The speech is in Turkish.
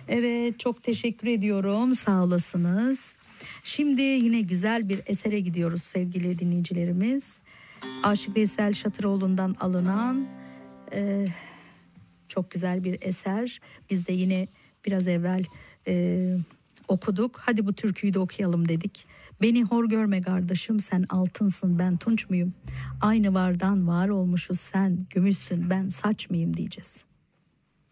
Evet, çok teşekkür ediyorum. Sağ olasınız. Şimdi yine güzel bir esere gidiyoruz sevgili dinleyicilerimiz. Aşık Veysel Şatıroğlu'ndan alınan çok güzel bir eser. Biz de yine biraz evvel okuduk. Hadi bu türküyü de okuyalım dedik. Beni hor görme kardeşim, sen altınsın ben tunç muyum? Aynı vardan var olmuşuz, sen gümüşsün ben saç mıyım diyeceğiz.